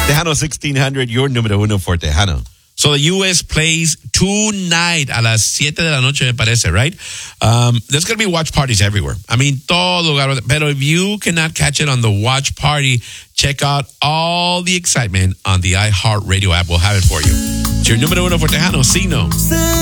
Tejano 1600, your número uno for Tejano. So the U.S. plays tonight a las 7 de la noche, me parece, right? There's going to be watch parties everywhere. I mean, todo lugar. Pero if you cannot catch it on the watch party, check out all the excitement on the iHeartRadio app. We'll have it for you. It's your número uno for Tejano, Signo.